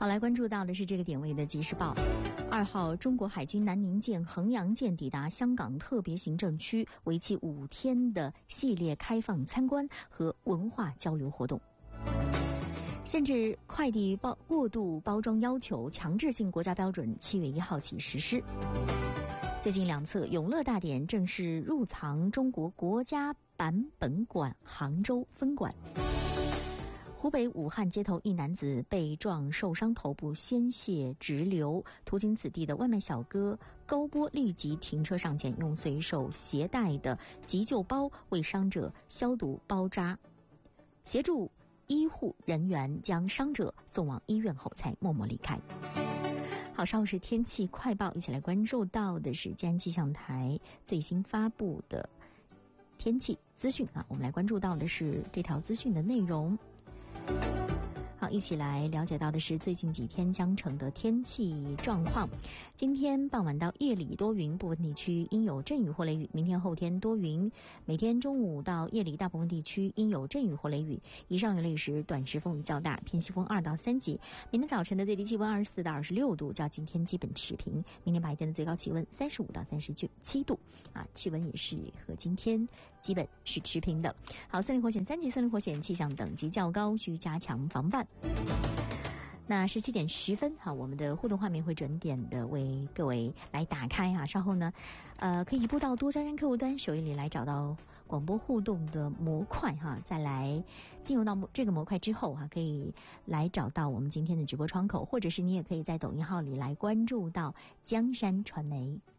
好，来关注到的是这个点位的即时报。2号，中国海军南宁舰、衡阳舰抵达香港特别行政区，为期5天的系列开放参观和文化交流活动。限制快递过度包装要求强制性国家标准7月1号起实施。最近2次，永乐大典正式入藏中国国家版本馆杭州分馆。湖北武汉街头一男子被撞受伤，头部鲜血直流，途经此地的外卖小哥高波立即停车上前，用随手携带的急救包为伤者消毒包扎，协助医护人员将伤者送往医院后才默默离开。好，稍后是天气快报，一起来关注到的是嘉安气象台最新发布的天气资讯啊，我们来关注到的是这条资讯的内容。好，一起来了解到的是最近几天江城的天气状况。今天傍晚到夜里多云，部分地区应有阵雨或雷雨。明天后天多云，每天中午到夜里大部分地区应有阵雨或雷雨，以上有雷雨时短时风雨较大，偏西风2到3级。明天早晨的最低气温24到26度，较今天基本持平。明天白天的最高气温35到37度，气温也是和今天基本是持平的。好，森林火险3级森林火险气象等级较高，需加强防范。那17点10分，好，我们的互动画面会准点的为各位来打开啊。稍后呢，可以移步到多张山客户端首页里来找到广播互动的模块哈，再来进入到这个模块之后哈，可以来找到我们今天的直播窗口，或者是你也可以在抖音号里来关注到江山传媒。